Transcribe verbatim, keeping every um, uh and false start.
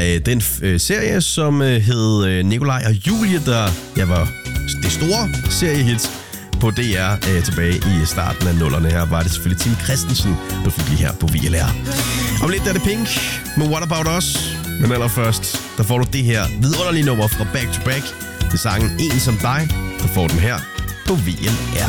øh, den øh, serie, som øh, hed øh, Nikolaj og Julie, der ja, var det store seriehit på D R øh, tilbage i starten af nullerne. Her var det selvfølgelig Tim Christensen, der fik lige her på V L R. Om lidt er det Pink med What About Us. Men allerførst, der får du det her vidunderlige nummer fra Back to Back til sangen En som dig. Der får den her på V L R.